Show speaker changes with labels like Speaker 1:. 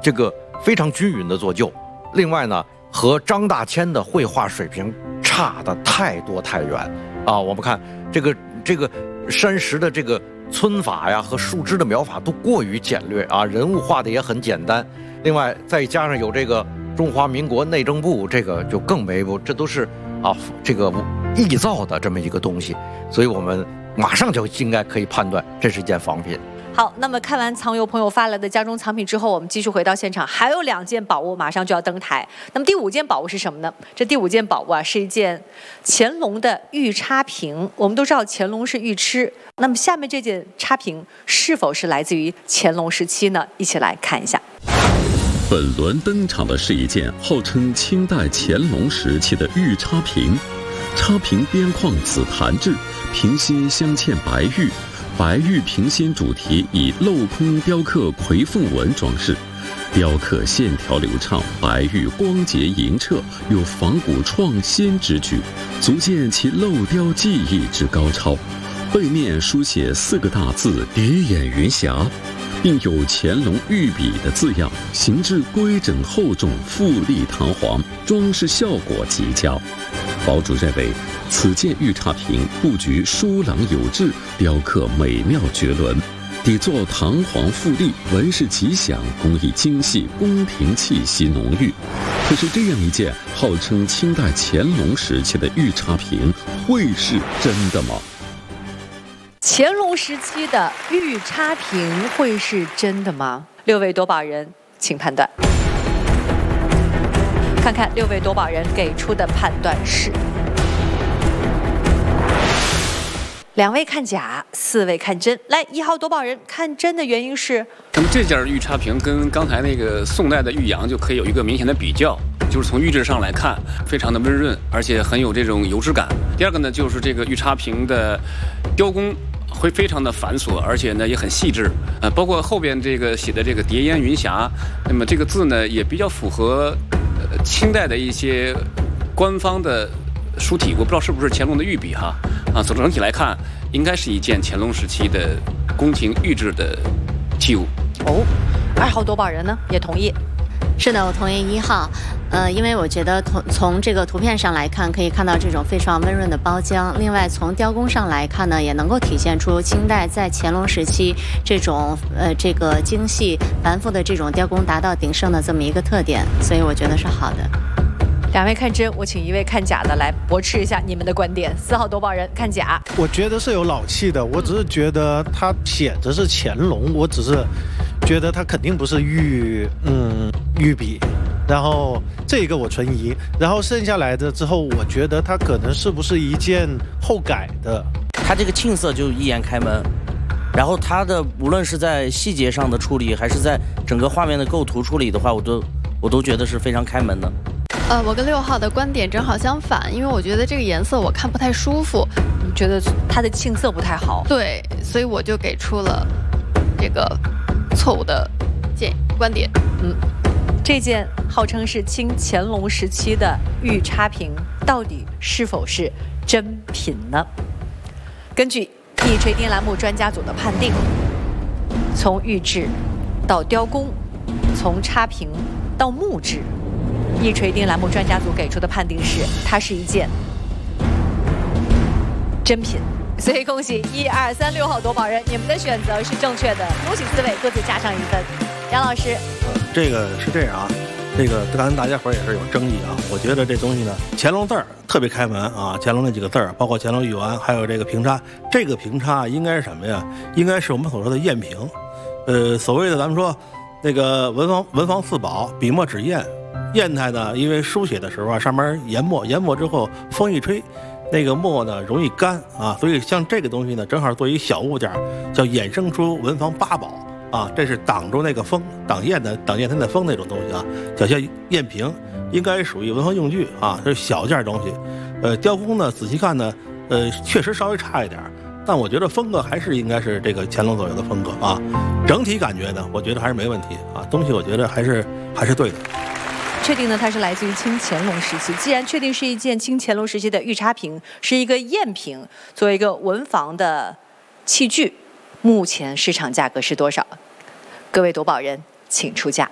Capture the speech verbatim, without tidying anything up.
Speaker 1: 这个非常均匀的做旧。另外呢，和张大千的绘画水平差得太多太远啊！我们看这个这个山石的这个皴法呀和树枝的描法都过于简略啊，人物画的也很简单。另外再加上有这个中华民国内政部，这个就更没有，这都是啊这个臆造的这么一个东西，所以我们马上就应该可以判断这是一件仿品。
Speaker 2: 好，那么看完藏友朋友发来的家中藏品之后，我们继续回到现场，还有两件宝物马上就要登台。那么第五件宝物是什么呢？这第五件宝物啊，是一件乾隆的御插瓶。我们都知道乾隆是御吃，那么下面这件插瓶是否是来自于乾隆时期呢？一起来看一下。
Speaker 3: 本轮登场的是一件号称清代乾隆时期的御插瓶，插瓶边框紫檀制，瓶心镶嵌白玉。白玉瓶心主题以镂空雕刻葵凤纹装饰，雕刻线条流畅，白玉光洁莹澈，有仿古创新之举，足见其镂雕技艺之高超。背面书写四个大字“叠眼云霞”，并有乾隆御笔的字样，形制规整厚重，富丽堂皇，装饰效果极佳。堡主认为，此件御插瓶布局疏朗有致，雕刻美妙绝伦，底座堂皇富丽，纹饰吉祥，工艺精细，宫廷气息浓郁。可是这样一件号称清代乾隆时期的御插瓶，会是真的吗？
Speaker 2: 乾隆时期的御插瓶会是真的吗？六位夺宝人，请判断。看看六位夺宝人给出的判断是：两位看假，四位看真。来，一号夺宝人看真的原因是，
Speaker 4: 那么这件御插瓶跟刚才那个宋代的御阳就可以有一个明显的比较，就是从玉质上来看，非常的温润，而且很有这种油脂感。第二个呢，就是这个御插瓶的雕工会非常的繁琐，而且呢也很细致。呃，包括后边这个写的这个叠烟云霞，那么这个字呢也比较符合呃清代的一些官方的书体，我不知道是不是乾隆的御笔哈。啊，从整体来看，应该是一件乾隆时期的宫廷御制的器物。
Speaker 2: 哦，二号夺宝人呢也同意。
Speaker 5: 是的，我同意一号。呃，因为我觉得从从这个图片上来看，可以看到这种非常温润的包浆。另外，从雕工上来看呢，也能够体现出清代在乾隆时期这种呃这个精细繁复的这种雕工达到鼎盛的这么一个特点，所以我觉得是好的。
Speaker 2: 两位看真，我请一位看假的来驳斥一下你们的观点。四号夺宝人看假，
Speaker 6: 我觉得是有老气的，我只是觉得他写的是乾隆，我只是觉得他肯定不是御嗯御笔，然后这个我存疑，然后剩下来的之后，我觉得他可能是不是一件后改的。
Speaker 7: 他这个沁色就一眼开门，然后他的无论是在细节上的处理，还是在整个画面的构图处理的话，我都我都觉得是非常开门的。
Speaker 8: 呃，我跟六号的观点正好相反，因为我觉得这个颜色我看不太舒服，
Speaker 2: 你觉得它的沁色不太好？
Speaker 8: 对，所以我就给出了这个错误的建议观点。
Speaker 2: 嗯，这件号称是清乾隆时期的御插瓶，到底是否是真品呢？根据易垂钉栏目专家组的判定，从玉质到雕工，从插瓶到木质。易垂钉栏目专家组给出的判定是，它是一件真品。所以恭喜一二三六号夺宝人，你们的选择是正确的，恭喜四位各自加上一分。杨老师，
Speaker 9: 呃，这个是这样啊，这个刚才大家伙也是有争议啊。我觉得这东西呢，乾隆字儿特别开门啊，乾隆那几个字儿，包括乾隆御丸，还有这个瓶插，这个瓶插应该是什么呀？应该是我们所说的砚瓶。呃，所谓的咱们说那个文房文房四宝，笔墨纸砚。砚台呢，因为书写的时候啊，上面研墨，研墨之后风一吹，那个墨呢容易干啊，所以像这个东西呢，正好做一小物件，叫衍生出文房八宝啊，这是挡住那个风，挡砚的挡砚台的风那种东西啊，叫叫砚瓶，应该属于文房用具啊，这是小件东西。呃，雕工呢，仔细看呢，呃，确实稍微差一点，但我觉得风格还是应该是这个乾隆左右的风格啊。整体感觉呢，我觉得还是没问题啊，东西我觉得还是还是对的。
Speaker 2: 确定呢，它是来自于清乾隆时期。既然确定是一件清乾隆时期的御插瓶，是一个砚瓶，作为一个文房的器具，目前市场价格是多少？各位夺宝人，请出价。